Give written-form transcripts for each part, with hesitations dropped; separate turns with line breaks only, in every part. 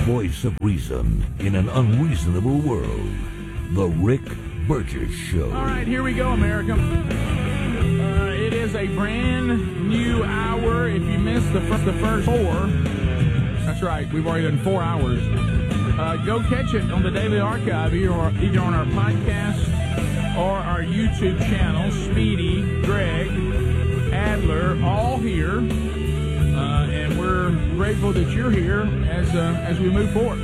voice of reason in an unreasonable world. The Rick Burgess Show.
All right, here we go, America. It is a brand new hour. If you missed the first four, that's right, we've already done 4 hours. Go catch it on the Daily Archive, either on our podcast or our YouTube channel. Speedy, Greg, Adler, all here. And we're grateful that you're here as we move forward.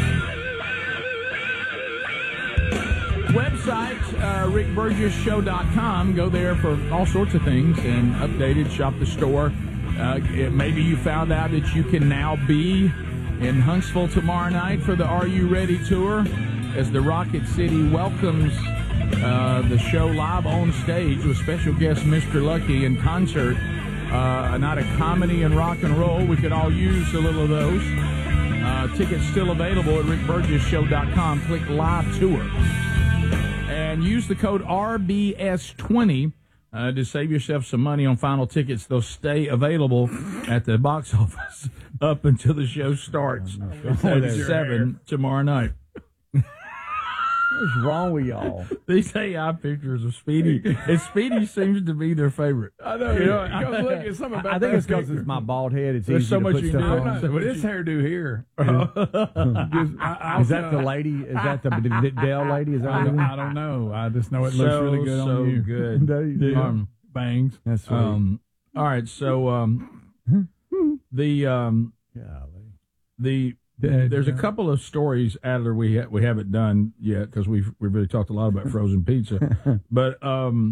Website, rickburgessshow.com. Go there for all sorts of things and updated, shop the store. Maybe you found out that you can now be in Huntsville tomorrow night for the Are You Ready tour as the Rocket City welcomes the show live on stage with special guest Mr. Lucky in concert. A night of comedy and rock and roll. We could all use a little of those. Tickets still available at rickburgessshow.com. Click Live Tour. And use the code RBS20 to save yourself some money on final tickets. They'll stay available at the box office up until the show starts at 7 tomorrow night.
What's wrong with y'all?
These AI pictures of Speedy, and Speedy seems to be their favorite.
I know. Look at something about
I think it's because it's my bald head. It's
There's
easy
so
to
much
put
you
stuff
do.
on.
But this hairdo here.
Is that the lady? Is that the Dell lady? Is that
I
what it is?
don't know. I just know it looks really good
so
on you.
good.
Yeah.
Bangs.
That's sweet.
All right, so there's a couple of stories, Adler, we haven't done yet because we've really talked a lot about frozen pizza. But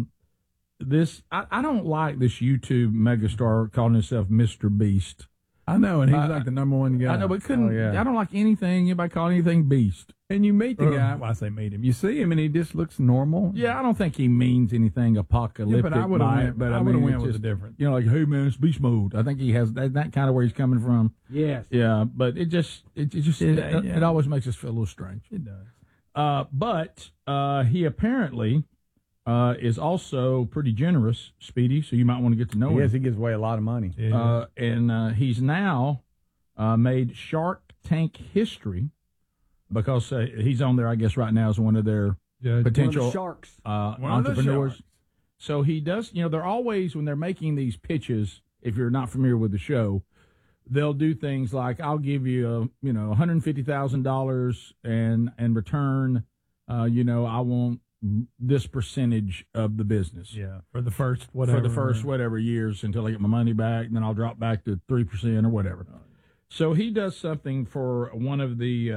this I don't like this YouTube megastar calling himself Mr. Beast.
I know, and he's like the number one guy.
I know, but couldn't.
Oh, yeah.
I don't like anybody calling anything Beast.
And you meet the guy. Well, I say meet him. You see him, and he just looks normal.
Yeah, I don't think he means anything apocalyptic.
Yeah, but I would have went.
But
I
I
would have
mean,
went
it's
with
just,
a different.
you know, like, hey man, it's beast mode. I think he has that kind of where he's coming from.
Yes.
Yeah, but it always makes us feel a little strange.
It does.
But he apparently is also pretty generous, Speedy. So you might want to get to know him.
Yes, he gives away a lot of money.
And he's now made Shark Tank history because he's on there, I guess, right now as one of their potential
sharks.
entrepreneurs. So he does, they're always, when they're making these pitches, if you're not familiar with the show, they'll do things like, I'll give you, $150,000 and in return, I want this percentage of the business.
Yeah, for the first whatever
years until I get my money back, and then I'll drop back to 3% or whatever. So he does something for one of the,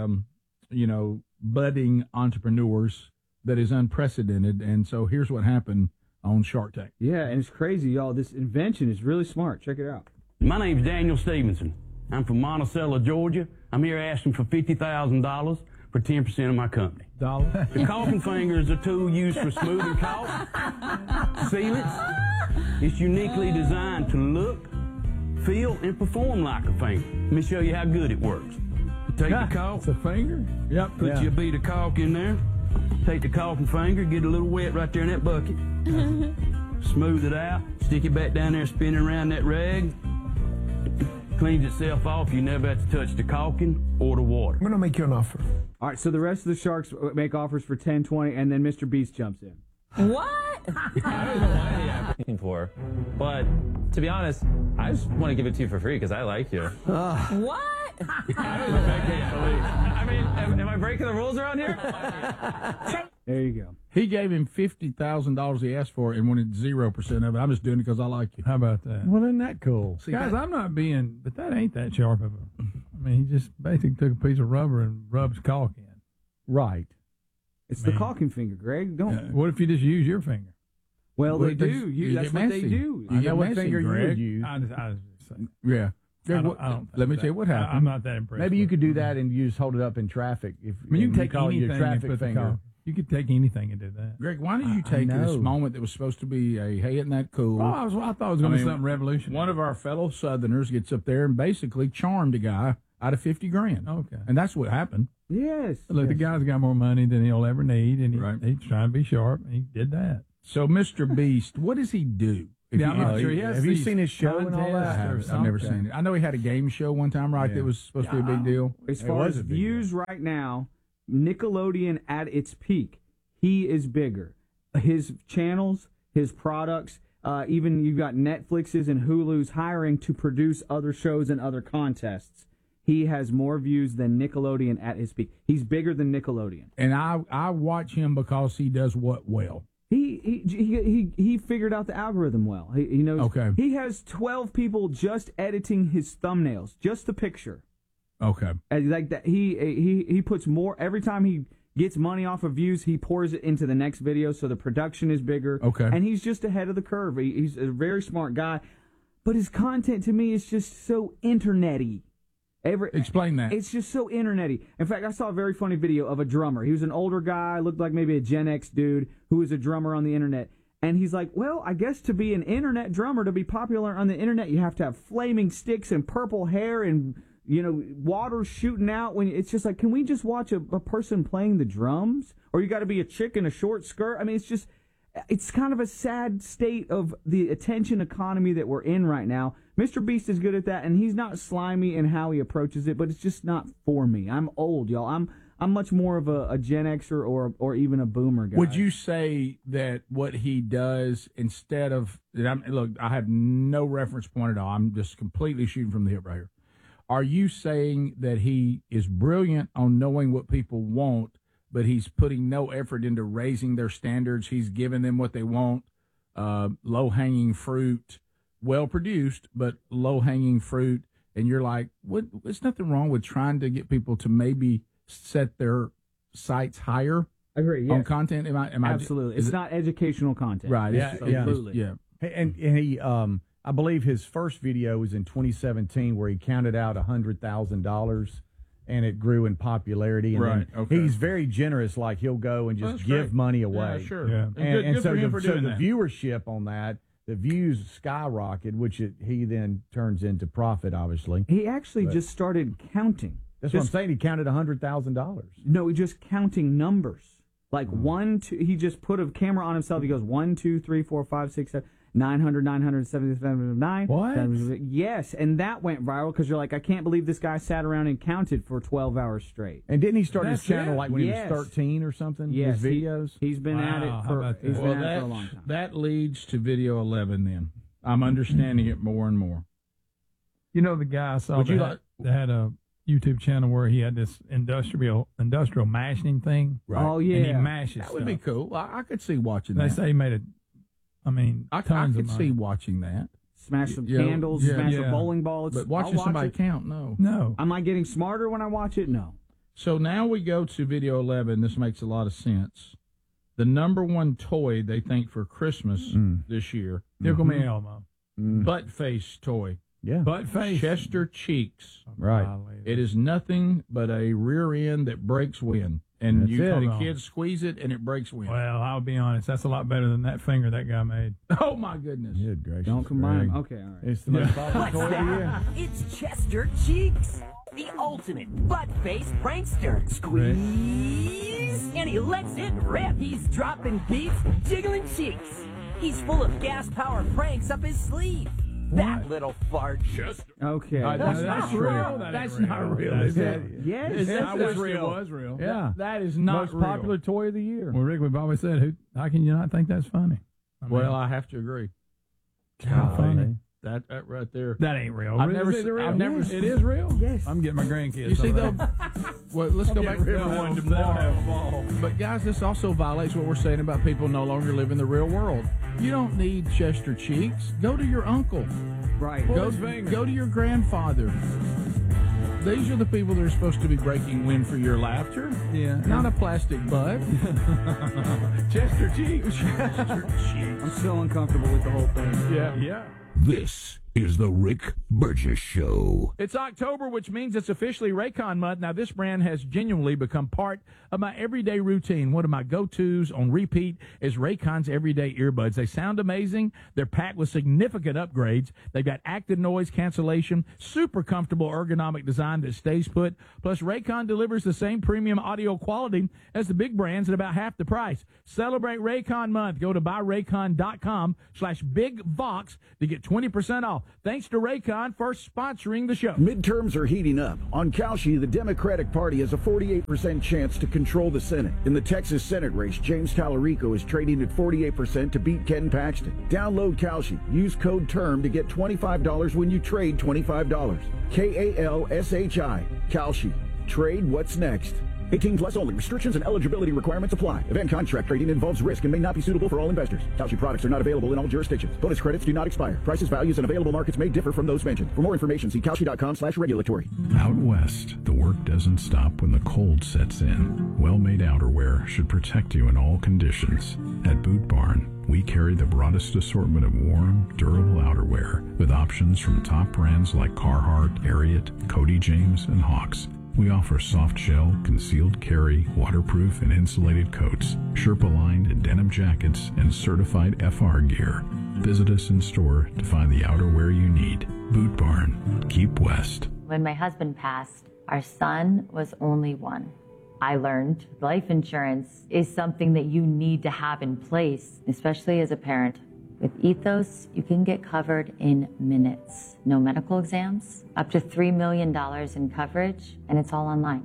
budding entrepreneurs that is unprecedented. And so here's what happened on Shark Tank.
Yeah, and it's crazy, y'all. This invention is really smart. Check it out.
My name's Daniel Stevenson. I'm from Monticello, Georgia. I'm here asking for $50,000 for 10% of my company. The caulking finger is a tool used for smoothing caulk, sealants. It's uniquely designed to look, feel, and perform like a finger. Let me show you how good it works. Take the caulk.
It's a finger?
Yep.
Put your bead of caulk in there. Take the caulking finger, get a little wet right there in that bucket. Smooth it out. Stick it back down there, spin it around that rag. Cleans itself off. You never have to touch the caulking or the water.
I'm going to make you an offer.
All right, so the rest of the sharks make offers for 10, 20, and then Mr. Beast jumps in.
What? I don't know what I'm for, but to be honest, I just want to give it to you for free because I like you. What? I mean, am I breaking the rules around here?
There you go.
He gave him $50,000 he asked for and wanted 0% of it. I'm just doing it because I like you.
How about that?
Well, isn't that cool?
See,
Guys, I'm not being, but that ain't that sharp of a. I mean, he just basically took a piece of rubber and rubs caulk in.
Right.
It's the caulking finger, Greg. Don't.
What if you just use your finger?
Well, they do.
you
That's
get
what they
messy.
do.
You
I
get
know what
messy,
finger you
Greg.
would use.
I was just saying.
Yeah.
I don't
Let me
think
tell you what
that-
happened.
I'm not that impressed.
Maybe you
with
could
it.
do that and you just hold it up in traffic. If
I mean, you
and
can take
call it
anything
your
and
traffic
put the
finger.
caulk. You could take anything and do that.
Greg, why did you
I
take this
know.
moment that was supposed to be a, hey, isn't that cool?
Oh, I thought it was going to be something revolutionary.
One of our fellow Southerners gets up there and basically charmed a guy out of $50,000.
Okay.
And that's what happened.
Yes.
Look, the guy's got more money than he'll ever need, and
Right.
he's trying to be sharp, and he did that.
So, Mr. Beast, what does he do?
Yeah, I'm not sure. He has
have you
these
seen his show and all
contests
that?
or
I've never
something.
seen it. I know he had a game show one time, right?
Yeah.
That was supposed to be a big deal.
As
It
far
was
as
a big
views right now, Nickelodeon at its peak, he is bigger. His channels, his products, even you've got Netflix's and Hulu's hiring to produce other shows and other contests. He has more views than Nickelodeon at his peak. He's bigger than Nickelodeon.
And I watch him because he does what well.
He figured out the algorithm well. He knows.
Okay.
He has 12 people just editing his thumbnails, just the picture.
Okay.
And like that, he puts more every time he gets money off of views. He pours it into the next video, so the production is bigger.
Okay.
And he's just ahead of the curve. He's a very smart guy, but his content to me is just so internet-y.
Explain that.
It's just so internet-y. In fact, I saw a very funny video of a drummer. He was an older guy, looked like maybe a Gen X dude who was a drummer on the internet. And he's like, well, I guess to be an internet drummer, to be popular on the internet, you have to have flaming sticks and purple hair and, you know, water shooting out. When it's just like, can we just watch a person playing the drums? Or you got to be a chick in a short skirt? I mean, it's kind of a sad state of the attention economy that we're in right now. Mr. Beast is good at that, and he's not slimy in how he approaches it, but it's just not for me. I'm old, y'all. I'm much more of a Gen Xer or even a boomer guy.
Would you say that what he does instead of look, I have no reference point at all. I'm just completely shooting from the hip right here. Are you saying that he is brilliant on knowing what people want, but he's putting no effort into raising their standards? He's giving them what they want, low-hanging fruit, well-produced, but low-hanging fruit, and you're like, what? There's nothing wrong with trying to get people to maybe set their sights higher
I agree, yes.
on content? Am I
Absolutely. It's not educational content.
right?
Yeah,
Absolutely.
Yeah.
Hey, and he, I believe his first video was in 2017 where he counted out $100,000 and it grew in popularity. And
Right,
then
okay.
he's very generous. Like he'll go and just
That's
give
great.
money away.
Yeah, sure.
Yeah.
And good
so
for him
the,
for
so
doing
the
that.
viewership on that, the views skyrocket, which he then turns into profit, obviously.
He actually just started counting.
That's what I'm saying. He counted $100,000.
No, he's just counting numbers. Like 1, 2, he just put a camera on himself. He goes 1, 2, 3, 4, 5, 6, 7, 900, 977, 9.
What?
Yes, and that went viral because you're like, I can't believe this guy sat around and counted for 12 hours straight.
And didn't he start his
That's
channel
it?
like when
Yes.
he was 13 or something?
Yes,
His videos?
He's been at
Wow,
it
how
for
about that?
he's
Well,
been at it for a long time.
that leads to video 11. Then I'm understanding it more and more.
You know the guy I saw
Would you
that had a YouTube channel where he had this industrial mashing thing.
Oh
And he
yeah,
mashes
That would be
stuff.
cool. I could see watching
They
that.
say he made
I
tons of
could
money.
see watching that.
smash some
Yeah,
candles,
yeah,
smash
yeah.
a bowling ball.
But watching
I'll watch
somebody
it.
count, no.
No.
Am I getting smarter when I watch it? No.
So now we go to video 11. This makes a lot of sense. The number one toy they think for Christmas this year,
Tickle me Elmo.
butt face toy,
Yeah.
Butt face.
Chester Cheeks.
Right.
It is nothing but a rear end that breaks wind. And
That's it.
the kids squeeze it and it breaks wind.
Well, I'll be honest. That's a lot better than that finger that guy made.
Oh, my goodness.
Good gracious.
Don't combine
Greg.
them. Okay, all right.
It's the most popular toy of the year.
It's Chester Cheeks, the ultimate butt-faced prankster. Squeeze, and he lets it rip. He's dropping beats, jiggling cheeks. He's full of gas-powered pranks up his sleeve. That little fart.
Okay.
That's
real.
real.
That
That's
ain't
not
real.
real.
That's
Is that?
not-
Yes.
Is that
I wish
real?
it was real.
Yeah.
That is not
Most
real.
popular toy of the year.
Well, Rick, we've always said, how can you not think that's funny? I mean,
Well, I have to agree.
how funny.
That right there.
That ain't real.
I've
Is
never
it
seen-
real?
I've never
Yes.
seen-
It is real?
Yes.
I'm getting my grandkids.
You see,
some
though,
of that.
well, let's go back to
They'll
everyone
have- they'll have a
tomorrow.
ball.
But, guys, this also violates what we're saying about people no longer live in the real world. You don't need Chester Cheeks. Go to your uncle.
Right.
Go to your grandfather. These are the people that are supposed to be breaking wind for your laughter.
Yeah.
Not a plastic butt.
Chester Cheeks.
Chester Cheeks.
I'm still uncomfortable with the whole thing.
Yeah.
Yeah.
This is The Rick Burgess Show.
It's October, which means it's officially Raycon month. Now, this brand has genuinely become part of my everyday routine. One of my go-tos on repeat is Raycon's everyday earbuds. They sound amazing. They're packed with significant upgrades. They've got active noise cancellation, super comfortable ergonomic design that stays put. Plus, Raycon delivers the same premium audio quality as the big brands at about half the price. Celebrate Raycon month. Go to buyraycon.com/bigvox to get 20% off. Thanks to Raycon for sponsoring the show.
Midterms are heating up. On Kalshi, the Democratic Party has a 48% chance to control the Senate. In the Texas Senate race, James Tallarico is trading at 48% to beat Ken Paxton. Download Kalshi. Use code TERM to get $25 when you trade $25. KALSHI. Kalshi. Trade what's next. 18 plus only. Restrictions and eligibility requirements apply. Event contract trading involves risk and may not be suitable for all investors. Kalshi products are not available in all jurisdictions. Bonus credits do not expire. Prices, values, and available markets may differ from those mentioned. For more information, see Kalshi.com/regulatory.
Out west, the work doesn't stop when the cold sets in. Well-made outerwear should protect you in all conditions. At Boot Barn, we carry the broadest assortment of warm, durable outerwear with options from top brands like Carhartt, Ariat, Cody James, and Hawks. We offer soft shell, concealed carry, waterproof and insulated coats, Sherpa-lined denim jackets, and certified FR gear. Visit us in store to find the outerwear you need. Boot Barn. Keep west.
When my husband passed, our son was only one. I learned life insurance is something that you need to have in place, especially as a parent. With Ethos, you can get covered in minutes. No medical exams, up to $3 million in coverage, and it's all online.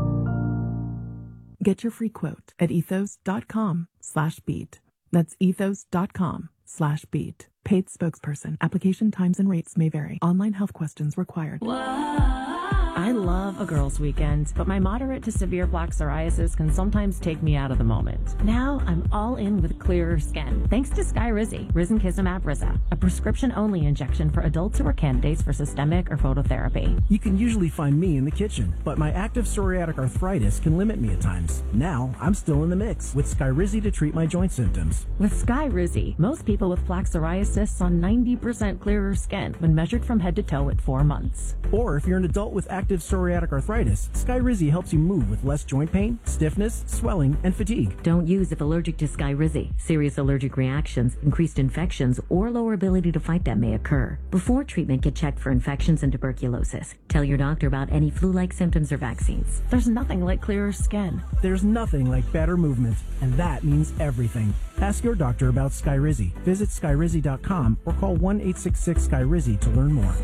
Get your free quote at ethos.com/beat. That's ethos.com/beat. Paid spokesperson. Application times and rates may vary. Online health questions required.
I love a girls' weekend, but my moderate to severe plaque psoriasis can sometimes take me out of the moment. Now I'm all in with clearer skin, thanks to Skyrizi, Risankizumab Riza, a prescription-only injection for adults who are candidates for systemic or phototherapy.
You can usually find me in the kitchen, but my active psoriatic arthritis can limit me at times. Now I'm still in the mix with Skyrizi to treat my joint symptoms.
With Skyrizi, most people with plaque psoriasis saw 90% clearer skin when measured from head to toe at 4 months.
Or if you're an adult with active psoriatic arthritis, Skyrizi helps you move with less joint pain, stiffness, swelling, and fatigue.
Don't use if allergic to Skyrizi. Serious allergic reactions, increased infections, or lower ability to fight them may occur. Before treatment, get checked for infections and tuberculosis. Tell your doctor about any flu-like symptoms or vaccines. There's nothing like clearer skin.
There's nothing like better movement, and that means everything. Ask your doctor about Skyrizi. Visit Skyrizi.com or call 1-866-SKYRIZI to learn more.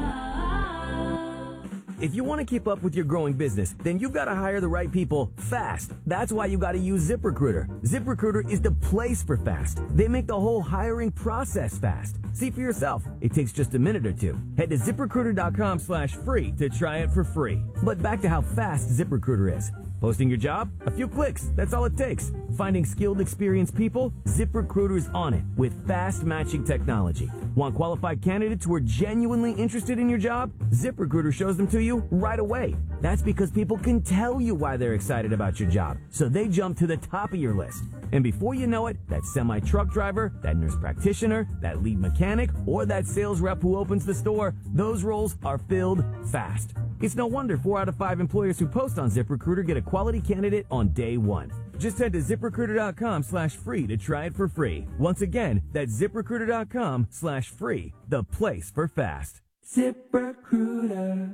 If you want to keep up with your growing business, then you've got to hire the right people fast. That's why you got to use ZipRecruiter. ZipRecruiter is the place for fast. They make the whole hiring process fast. See for yourself. It takes just a minute or two. Head to ZipRecruiter.com/free to try it for free. But back to how fast ZipRecruiter is. Posting your job? A few clicks. That's all it takes. Finding skilled, experienced people? ZipRecruiter's on it with fast matching technology. Want qualified candidates who are genuinely interested in your job? ZipRecruiter shows them to you right away. That's because people can tell you why they're excited about your job, so they jump to the top of your list. And before you know it, that semi-truck driver, that nurse practitioner, that lead mechanic, or that sales rep who opens the store, those roles are filled fast. It's no wonder 4 out of 5 employers who post on ZipRecruiter get a quality candidate on day one. Just head to ZipRecruiter.com/free to try it for free. Once again, that's ZipRecruiter.com/free, the place for fast.
ZipRecruiter.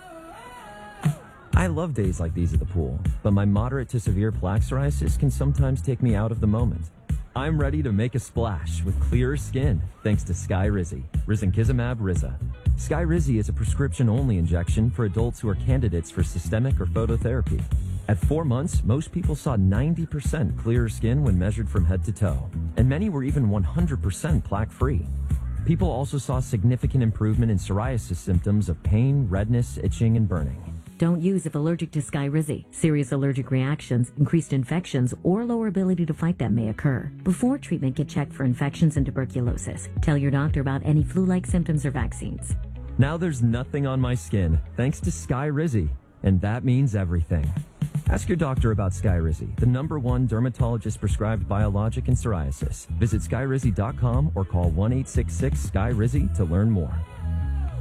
I love days like these at the pool, but my moderate to severe plaque psoriasis can sometimes take me out of the moment. I'm ready to make a splash with clearer skin thanks to Skyrizi, Risankizumab Riza. Skyrizi is a prescription-only injection for adults who are candidates for systemic or phototherapy. At 4 months, most people saw 90% clearer skin when measured from head to toe, and many were even 100% plaque-free. People also saw significant improvement in psoriasis symptoms of pain, redness, itching, and burning.
Don't use if allergic to Skyrizi. Serious allergic reactions, increased infections, or lower ability to fight them may occur. Before treatment, get checked for infections and tuberculosis. Tell your doctor about any flu-like symptoms or vaccines.
Now there's nothing on my skin thanks to Skyrizi, and that means everything. Ask your doctor about Skyrizi, the #1 dermatologist-prescribed biologic in psoriasis. Visit skyrizi.com or call 1-866-SKY-RIZZI to learn more.